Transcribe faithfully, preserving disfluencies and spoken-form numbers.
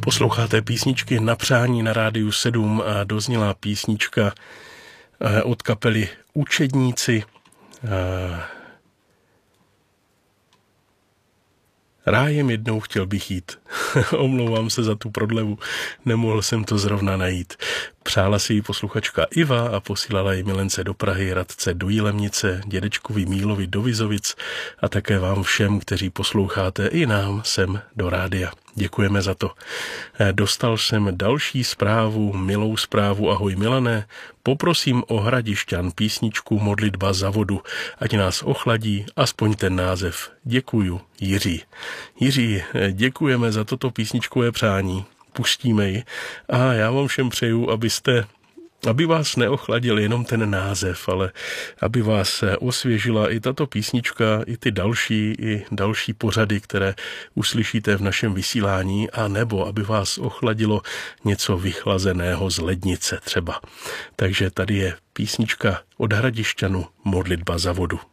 Posloucháte písničky na přání na Rádiu sedm a dozněla písnička od kapely Učedníci. Rájem jednou chtěl bych jít. Omlouvám se za tu prodlevu, nemohl jsem to zrovna najít. Přála si ji posluchačka Iva a posílala ji milence do Prahy, Radce do Jilemnice, dědečkovi Mílovi do Vizovic a také vám všem, kteří posloucháte i nám sem do rádia. Děkujeme za to. Dostal jsem další zprávu, milou zprávu. Ahoj Milané, poprosím o Hradišťan písničku Modlitba za vodu, ať nás ochladí aspoň ten název. Děkuju, Jiří. Jiří, děkujeme za toto písničkové přání. Pustíme ji a já vám všem přeju, abyste, aby vás neochladil jenom ten název, ale aby vás osvěžila i tato písnička, i ty další, i další pořady, které uslyšíte v našem vysílání, a nebo aby vás ochladilo něco vychlazeného z lednice třeba. Takže tady je písnička od Hradišťanu Modlitba za vodu.